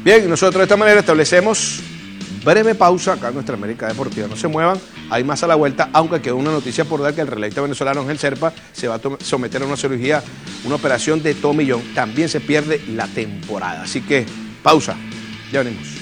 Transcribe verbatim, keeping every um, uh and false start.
Bien, nosotros de esta manera establecemos breve pausa acá en nuestra América Deportiva. No se muevan, hay más a la vuelta, aunque quedó una noticia por dar que el relevista venezolano Ángel Serpa se va a someter a una cirugía, una operación de tomillón. También se pierde la temporada. Así que, pausa, ya venimos.